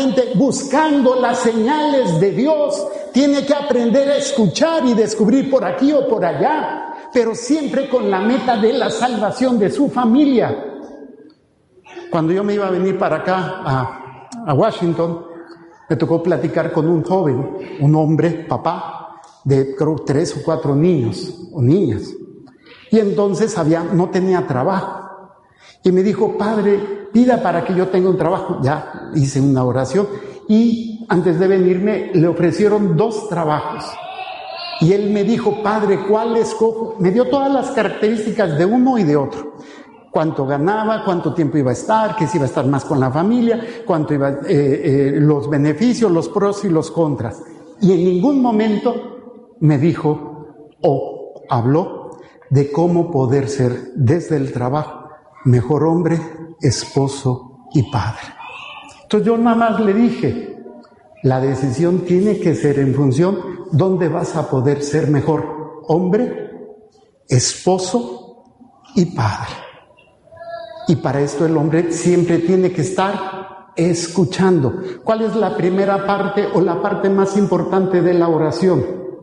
constantemente buscando las señales de Dios. Tiene que aprender a escuchar y descubrir por aquí o por allá, pero siempre con la meta de la salvación de su familia. Cuando yo me iba a venir para acá, a Washington, me tocó platicar con un joven, un hombre, papá, de creo 3 o 4 niños o niñas. Y entonces no tenía trabajo. Y me dijo, padre, pida para que yo tenga un trabajo. Ya hice una oración y antes de venirme le ofrecieron 2 trabajos. Y él me dijo, padre, ¿cuál escojo? Me dio todas las características de uno y de otro. Cuánto ganaba, cuánto tiempo iba a estar, que si iba a estar más con la familia, cuánto iba, los beneficios, los pros y los contras. Y en ningún momento me dijo o habló de cómo poder ser desde el trabajo mejor hombre, esposo y padre. Entonces yo nada más le dije, la decisión tiene que ser en función dónde vas a poder ser mejor hombre, esposo y padre. Y para esto el hombre siempre tiene que estar escuchando. ¿Cuál es la primera parte o la parte más importante de la oración?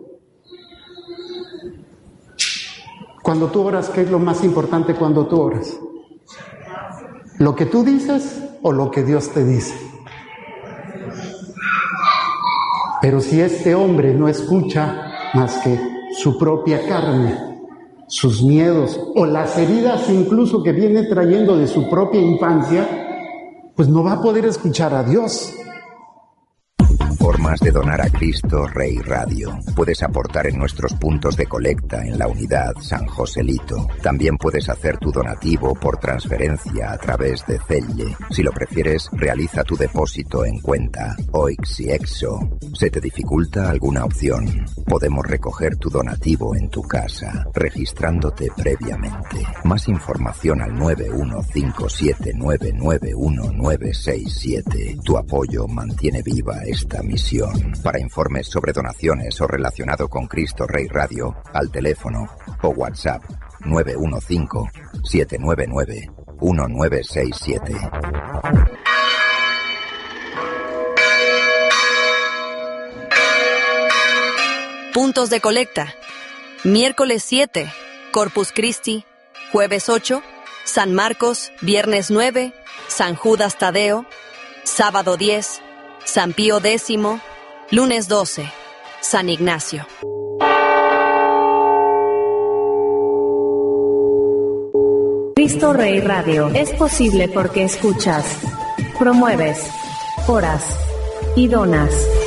Cuando tú oras, ¿qué es lo más importante cuando tú oras? ¿Lo que tú dices o lo que Dios te dice? Pero si este hombre no escucha más que su propia carne, sus miedos o las heridas incluso que viene trayendo de su propia infancia, pues no va a poder escuchar a Dios. Formas de donar a Cristo Rey Radio. Puedes aportar en nuestros puntos de colecta en la unidad San Joselito. También puedes hacer tu donativo por transferencia a través de Zelle. Si lo prefieres, realiza tu depósito en cuenta OIX y EXO. ¿Se te dificulta alguna opción? Podemos recoger tu donativo en tu casa, registrándote previamente. Más información al 915799197. Tu apoyo mantiene viva esta misión. Para informes sobre donaciones o relacionado con Cristo Rey Radio, al teléfono o WhatsApp 915-799-1967. Puntos de colecta. Miércoles 7, Corpus Christi. Jueves 8, San Marcos. Viernes 9, San Judas Tadeo. Sábado 10, San Pío X. Lunes 12, San Ignacio. Cristo Rey Radio es posible porque escuchas, promueves, oras y donas.